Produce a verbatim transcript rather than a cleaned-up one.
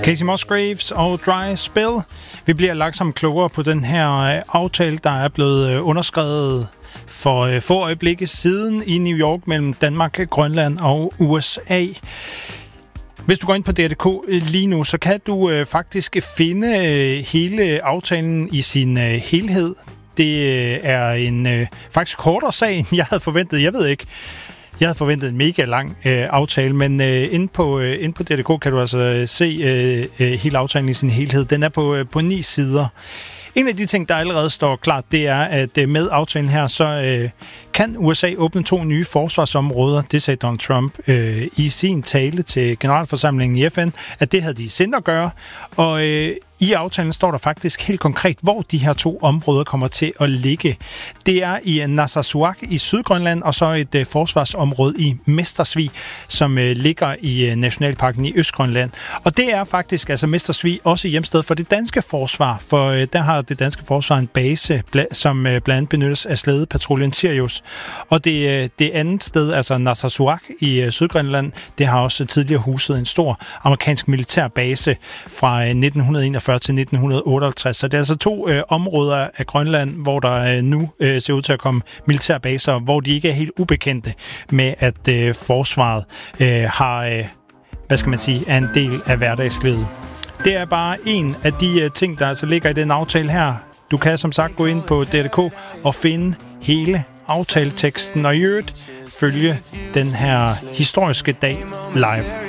Kacey Musgraves og Dry Spell. Vi bliver langsomt klogere på den her aftale, der er blevet underskrevet for få øjeblikke siden i New York mellem Danmark, Grønland og U S A. Hvis du går ind på D R punktum D K lige nu, så kan du øh, faktisk finde øh, hele aftalen i sin øh, helhed. Det øh, er en øh, faktisk kortere sag, end jeg havde forventet. Jeg ved ikke. Jeg havde forventet en mega lang øh, aftale, men øh, inde på, øh, inde på D R punktum D K kan du altså øh, se øh, øh, hele aftalen i sin helhed. Den er på, øh, på ni sider. En af de ting, der allerede står klart, det er, at øh, med aftalen her, så øh, kan U S A åbne to nye forsvarsområder. Det sagde Donald Trump øh, i sin tale til generalforsamlingen i F N, at det havde de i sind at gøre. Og øh, i aftalen står der faktisk helt konkret, hvor de her to områder kommer til at ligge. Det er i Narsarsuaq i Sydgrønland, og så et øh, forsvarsområde i Mestersvig, som øh, ligger i øh, Nationalparken i Østgrønland. Og det er faktisk, altså Mestersvig, også hjemsted for det danske forsvar, for øh, der har det danske forsvar en base, bla, som øh, blandt andet benyttes af slædepatruljen Sirius. Og det, øh, det andet sted, altså Narsarsuaq i øh, Sydgrønland, det har også tidligere huset en stor amerikansk militærbase fra øh, nitten enogfyrre til nitten otteoghalvtreds. Så det er altså to øh, områder af Grønland, hvor der øh, nu øh, ser ud til at komme militærbaser, hvor de ikke er helt ubekendte med, at øh, forsvaret øh, har, øh, hvad skal man sige, er en del af hverdagslivet. Det er bare en af de øh, ting, der altså ligger i den aftale her. Du kan som sagt gå ind på D R punktum D K og finde hele aftaleteksten, og i øvrigt følge den her historiske dag live.